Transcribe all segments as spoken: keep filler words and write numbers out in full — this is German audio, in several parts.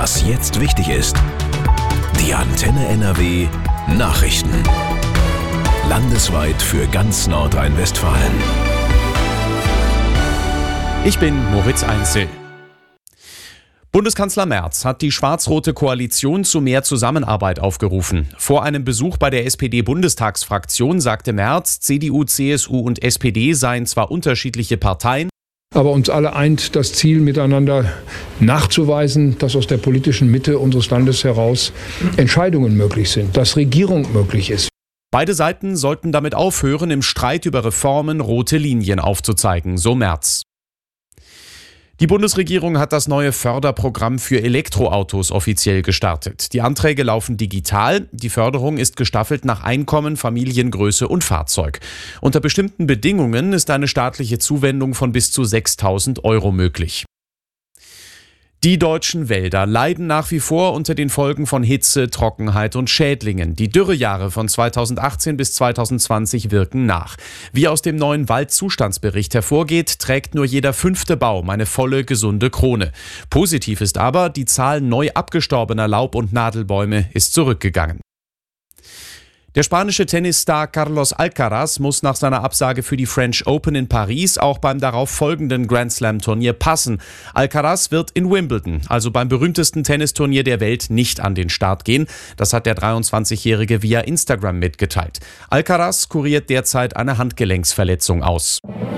Was jetzt wichtig ist. Die Antenne N R W Nachrichten. Landesweit für ganz Nordrhein-Westfalen. Ich bin Moritz Einzel. Bundeskanzler Merz hat die schwarz-rote Koalition zu mehr Zusammenarbeit aufgerufen. Vor einem Besuch bei der S P D-Bundestagsfraktion sagte Merz, C D U, C S U und S P D seien zwar unterschiedliche Parteien, aber uns alle eint das Ziel, miteinander nachzuweisen, dass aus der politischen Mitte unseres Landes heraus Entscheidungen möglich sind, dass Regierung möglich ist. Beide Seiten sollten damit aufhören, im Streit über Reformen rote Linien aufzuzeigen, so Merz. Die Bundesregierung hat das neue Förderprogramm für Elektroautos offiziell gestartet. Die Anträge laufen digital. Die Förderung ist gestaffelt nach Einkommen, Familiengröße und Fahrzeug. Unter bestimmten Bedingungen ist eine staatliche Zuwendung von bis zu sechstausend Euro möglich. Die deutschen Wälder leiden nach wie vor unter den Folgen von Hitze, Trockenheit und Schädlingen. Die Dürrejahre von zweitausendachtzehn bis zweitausendzwanzig wirken nach. Wie aus dem neuen Waldzustandsbericht hervorgeht, trägt nur jeder fünfte Baum eine volle, gesunde Krone. Positiv ist aber, die Zahl neu abgestorbener Laub- und Nadelbäume ist zurückgegangen. Der spanische Tennisstar Carlos Alcaraz muss nach seiner Absage für die French Open in Paris auch beim darauf folgenden Grand Slam-Turnier passen. Alcaraz wird in Wimbledon, also beim berühmtesten Tennisturnier der Welt, nicht an den Start gehen. Das hat der dreiundzwanzigjährige via Instagram mitgeteilt. Alcaraz kuriert derzeit eine Handgelenksverletzung aus.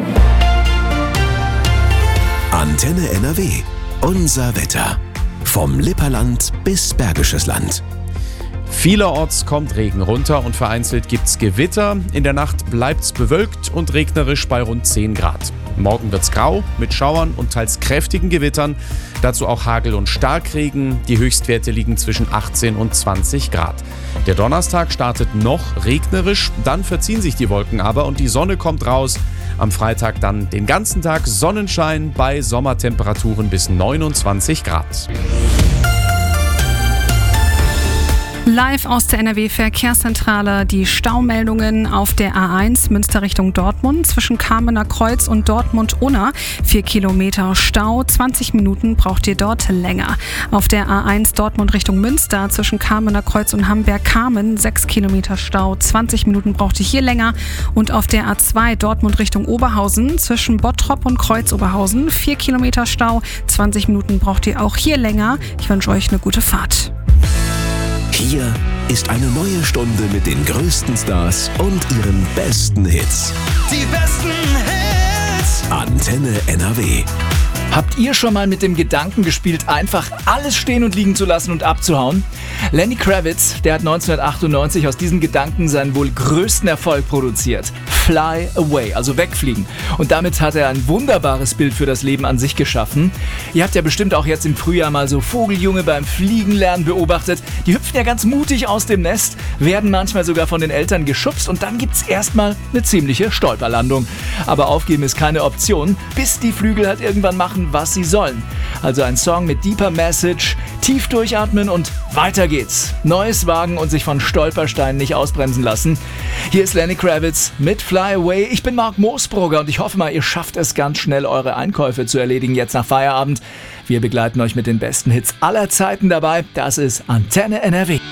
Antenne N R W. Unser Wetter. Vom Lipperland bis Bergisches Land. Vielerorts kommt Regen runter und vereinzelt gibt's Gewitter. In der Nacht bleibt's bewölkt und regnerisch bei rund zehn Grad. Morgen wird's grau mit Schauern und teils kräftigen Gewittern. Dazu auch Hagel und Starkregen. Die Höchstwerte liegen zwischen achtzehn und zwanzig Grad. Der Donnerstag startet noch regnerisch, dann verziehen sich die Wolken aber und die Sonne kommt raus. Am Freitag dann den ganzen Tag Sonnenschein bei Sommertemperaturen bis neunundzwanzig Grad. Live aus der N R W-Verkehrszentrale die Staumeldungen auf der A eins Münster Richtung Dortmund zwischen Kamener Kreuz und Dortmund-Unna. Vier Kilometer Stau, zwanzig Minuten braucht ihr dort länger. Auf der A eins Dortmund Richtung Münster zwischen Kamener Kreuz und Hamberg-Kamen sechs Kilometer Stau, zwanzig Minuten braucht ihr hier länger. Und auf der A zwei Dortmund Richtung Oberhausen zwischen Bottrop und Kreuz-Oberhausen vier Kilometer Stau, zwanzig Minuten braucht ihr auch hier länger. Ich wünsche euch eine gute Fahrt. Hier ist eine neue Stunde mit den größten Stars und ihren besten Hits. Die besten Hits. Antenne N R W. Habt ihr schon mal mit dem Gedanken gespielt, einfach alles stehen und liegen zu lassen und abzuhauen? Lenny Kravitz, der hat neunzehnhundertachtundneunzig aus diesem Gedanken seinen wohl größten Erfolg produziert. Fly Away, also wegfliegen. Und damit hat er ein wunderbares Bild für das Leben an sich geschaffen. Ihr habt ja bestimmt auch jetzt im Frühjahr mal so Vogeljunge beim Fliegenlernen beobachtet. Die hüpfen ja ganz mutig aus dem Nest, werden manchmal sogar von den Eltern geschubst und dann gibt's erstmal eine ziemliche Stolperlandung. Aber aufgeben ist keine Option, bis die Flügel halt irgendwann machen, was sie sollen. Also ein Song mit deeper Message, tief durchatmen und weiter geht's. Neues wagen und sich von Stolpersteinen nicht ausbremsen lassen. Hier ist Lenny Kravitz mit Fly Away. Ich bin Marc Moosbrugger und ich hoffe mal, ihr schafft es ganz schnell, eure Einkäufe zu erledigen jetzt nach Feierabend. Wir begleiten euch mit den besten Hits aller Zeiten dabei. Das ist Antenne N R W.